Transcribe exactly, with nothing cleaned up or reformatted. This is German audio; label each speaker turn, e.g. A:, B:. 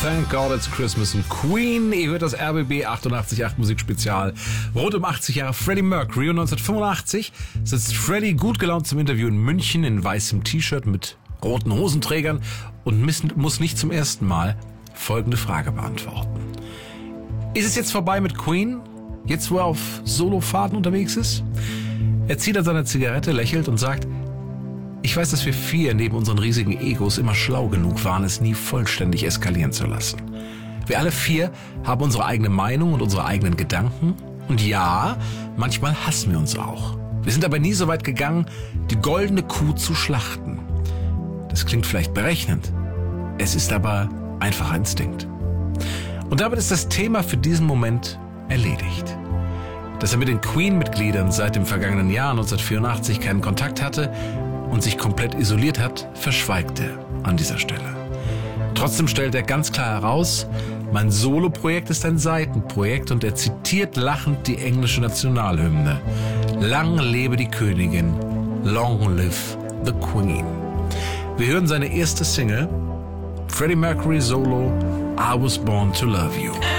A: Thank God It's Christmas und Queen. Ihr hört das R B B achtundachtzig Komma acht Musikspezial. Rund um achtzig Jahre Freddie Mercury und neunzehnhundertfünfundachtzig sitzt Freddie gut gelaunt zum Interview in München in weißem T-Shirt mit roten Hosenträgern und muss nicht zum ersten Mal folgende Frage beantworten. Ist es jetzt vorbei mit Queen? Jetzt, wo er auf Solofahrten unterwegs ist? Er zieht an seiner Zigarette, lächelt und sagt: Ich weiß, dass wir vier neben unseren riesigen Egos immer schlau genug waren, es nie vollständig eskalieren zu lassen. Wir alle vier haben unsere eigene Meinung und unsere eigenen Gedanken. Und ja, manchmal hassen wir uns auch. Wir sind aber nie so weit gegangen, die goldene Kuh zu schlachten. Das klingt vielleicht berechnend. Es ist aber einfacher Instinkt. Und damit ist das Thema für diesen Moment erledigt. Dass er mit den Queen-Mitgliedern seit dem vergangenen Jahr neunzehnhundertvierundachtzig keinen Kontakt hatte und sich komplett isoliert hat, verschweigt er an dieser Stelle. Trotzdem stellt er ganz klar heraus: Mein Soloprojekt ist ein Seitenprojekt, und er zitiert lachend die englische Nationalhymne. Lang lebe die Königin, long live the Queen. Wir hören seine erste Single, Freddie Mercury Solo, I Was Born to Love You.